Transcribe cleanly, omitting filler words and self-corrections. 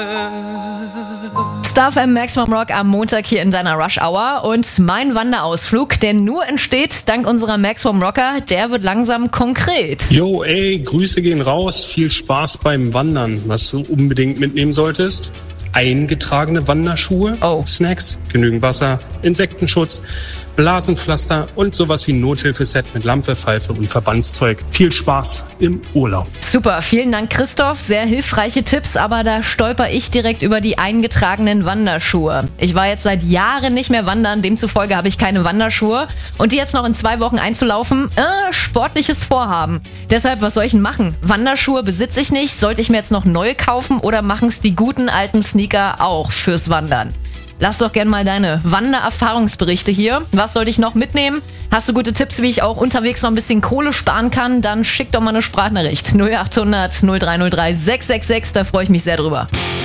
Star FM Maximum Rock am Montag hier in deiner Rush Hour und mein Wanderausflug, der nur entsteht dank unserer Maximum Rocker, der wird langsam konkret. Yo, ey, Grüße gehen raus, viel Spaß beim Wandern. Was du unbedingt mitnehmen solltest: eingetragene Wanderschuhe, Snacks, genügend Wasser, Insektenschutz, Blasenpflaster und sowas wie ein Nothilfeset mit Lampe, Pfeife und Verbandszeug. Viel Spaß im Urlaub. Super, vielen Dank Christoph, sehr hilfreiche Tipps, aber da stolper ich direkt über die eingetragenen Wanderschuhe. Ich war jetzt seit Jahren nicht mehr wandern, demzufolge habe ich keine Wanderschuhe und die jetzt noch in 2 Wochen einzulaufen, sportliches Vorhaben. Deshalb, was soll ich denn machen? Wanderschuhe besitze ich nicht, sollte ich mir jetzt noch neue kaufen oder machen es die guten alten Sneaker auch fürs Wandern? Lass doch gerne mal deine Wandererfahrungsberichte hier. Was sollte ich noch mitnehmen? Hast du gute Tipps, wie ich auch unterwegs noch ein bisschen Kohle sparen kann? Dann schick doch mal eine Sprachnachricht. 0800 0303 666, da freue ich mich sehr drüber.